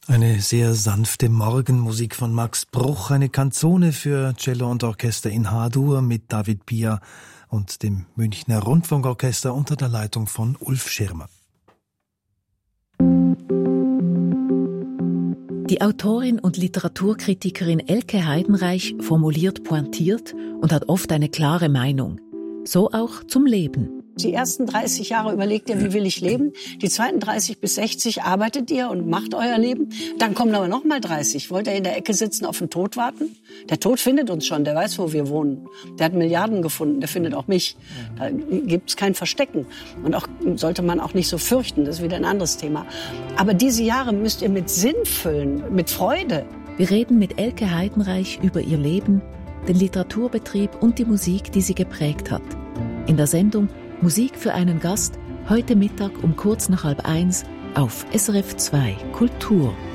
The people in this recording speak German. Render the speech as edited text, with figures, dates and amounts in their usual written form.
Eine sehr sanfte Morgenmusik von Max Bruch, eine Canzone für Cello und Orchester in H-Dur mit David Pia und dem Münchner Rundfunkorchester unter der Leitung von Ulf Schirmer. Die Autorin und Literaturkritikerin Elke Heidenreich formuliert pointiert und hat oft eine klare Meinung. So auch zum Leben. Die ersten 30 Jahre überlegt ihr, wie will ich leben? Die zweiten 30 bis 60 arbeitet ihr und macht euer Leben. Dann kommen aber noch mal 30. Wollt ihr in der Ecke sitzen, auf den Tod warten? Der Tod findet uns schon, der weiß, wo wir wohnen. Der hat Milliarden gefunden, der findet auch mich. Da gibt's kein Verstecken. Und auch sollte man auch nicht so fürchten, das ist wieder ein anderes Thema. Aber diese Jahre müsst ihr mit Sinn füllen, mit Freude. Wir reden mit Elke Heidenreich über ihr Leben, den Literaturbetrieb und die Musik, die sie geprägt hat. In der Sendung Musik für einen Gast, heute Mittag um kurz nach 12:30 auf SRF 2 Kultur.